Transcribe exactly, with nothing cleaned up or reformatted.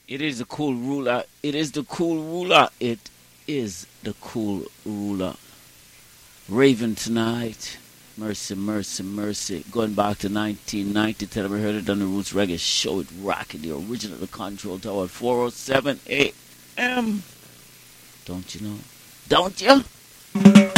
It is the cool ruler. It is the cool ruler. It is the cool ruler. Raven tonight. Mercy, mercy, mercy. Going back to nineteen ninety. Tell them I heard it on the Roots Reggae Show. It rocking the original the Control Tower at four oh seven a m. Don't you know? Don't you?